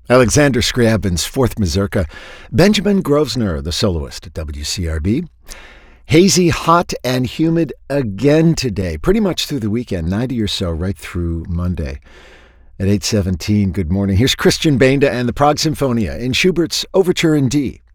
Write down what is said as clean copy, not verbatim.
Alexander Scriabin's Fourth Mazurka. Benjamin Grosvenor, the soloist at WCRB. Hazy, hot, and humid again today, pretty much through the weekend, 90 or so right through Monday. At 8:17, good morning. Here's Christian Benda and the Prague Sinfonia in Schubert's Overture in D.